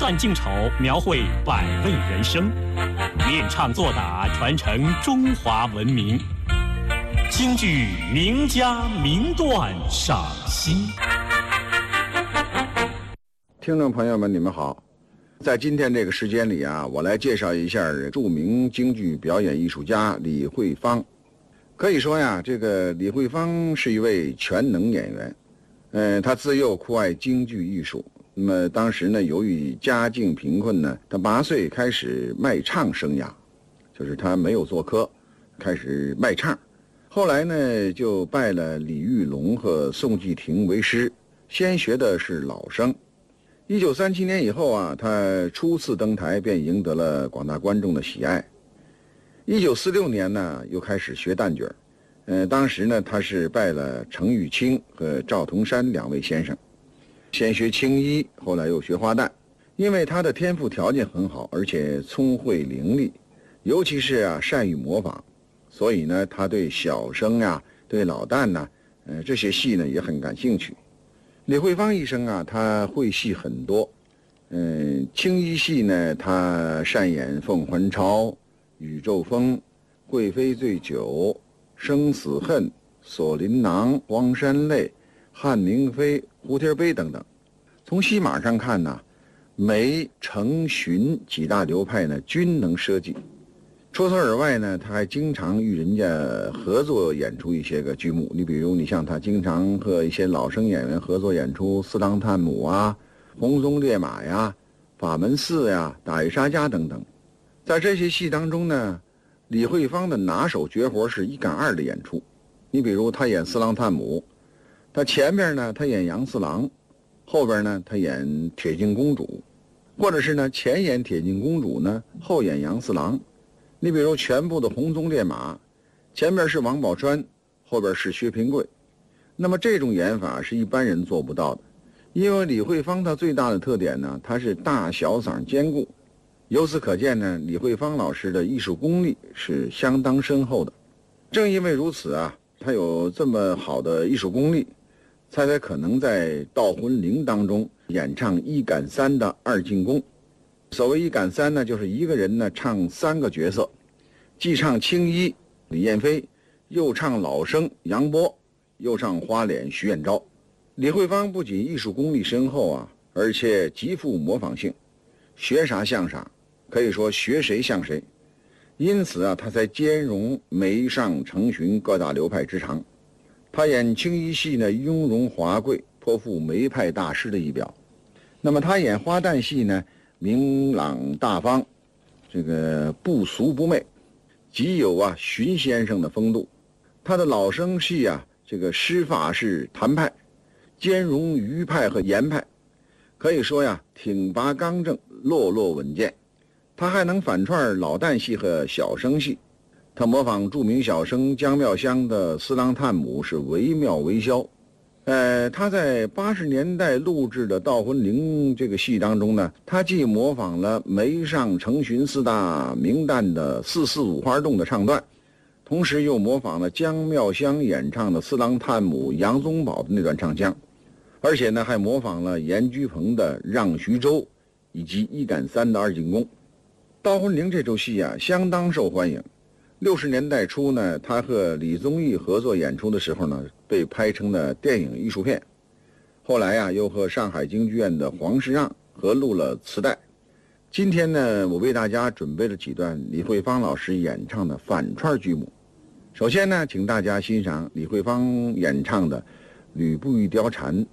乱镜丑描绘百味人生，练唱作打传承中华文明。京剧名家名段赏析。 听众朋友们，你们好。在今天这个时间里啊，我来介绍一下著名京剧表演艺术家李慧芳。可以说呀，这个李慧芳是一位全能演员。他自幼酷爱京剧艺术。那么当时呢，由于家境贫困呢，他8岁开始卖唱生涯，就是他没有做科，开始卖唱。后来呢，就拜了李玉龙和宋季亭为师，先学的是老生。1937年以后啊，他初次登台便赢得了广大观众的喜爱。1946年呢，又开始学旦角。当时呢，他是拜了程玉清和赵同山2位先生，先学青衣，后来又学花旦。因为他的天赋条件很好，而且聪慧伶俐，尤其是善于模仿，所以呢，他对小生呀、对老旦呐，这些戏呢也很感兴趣。李慧芳一生啊，他会戏很多。青衣戏呢，他擅演凤还巢、宇宙风、贵妃醉酒、生死恨、锁麟囊、荒山泪、汉明妃、胡贴碑等等。从戏码上看呢，梅、程、荀几大流派呢均能设计。除此而外呢，他还经常与人家合作演出一些个剧目。你比如，你像他经常和一些老生演员合作演出《四郎探母》啊、《红鬃烈马》呀、《法门寺》呀、《打渔杀家》等等。在这些戏当中呢，李慧芳的拿手绝活是一赶二的演出。你比如他演四郎探母，他前边呢他演杨四郎，后边呢他演铁镜公主，或者是呢前演铁镜公主呢，后演杨四郎。你比如全部的红鬃烈马，前边是王宝钏，后边是薛平贵。那么这种演法是一般人做不到的，因为李慧芳她最大的特点呢，她是大小嗓兼顾。由此可见呢，李慧芳老师的艺术功力是相当深厚的。正因为如此啊，她有这么好的艺术功力，才可能在《盗魂铃》当中演唱1赶3的二进宫。所谓1赶3呢，就是一个人呢唱3个角色，既唱青衣李燕飞，又唱老生杨波，又唱花脸徐彦昭。李慧芳不仅艺术功力深厚啊，而且极富模仿性，学啥像啥，可以说学谁像谁。因此啊，他才兼容梅上程荀各大流派之长。他演青衣戏呢，雍容华贵，颇富梅派大师的一表。那么他演花旦戏呢，明朗大方，这个不俗不媚，极有荀先生的风度。他的老生戏啊，这个施法是谭派，兼容余派和严派，可以说呀，挺拔刚正，落落稳健。他还能反串老旦戏和小生戏，他模仿著名小生姜妙香的《四郎探母》是惟妙惟肖。他在80年代录制的《盗魂铃》这个戏当中呢，他既模仿了梅上程荀4大名旦的4四五花洞的唱段，同时又模仿了姜妙香演唱的《四郎探母》杨宗保的那段唱腔，而且呢还模仿了严居鹏的《让徐州》以及1赶3的二进宫。《盗魂铃》这出戏啊相当受欢迎。60年代初呢，他和李宗义合作演出的时候呢，被拍成了电影艺术片。后来又和上海京剧院的黄世让合录了磁带。今天呢，我为大家准备了几段李慧芳老师演唱的反串剧目。首先呢，请大家欣赏李慧芳演唱的《吕布玉貂蝉》